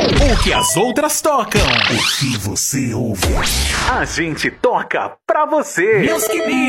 O que as outras tocam. O que você ouve. A gente toca pra você.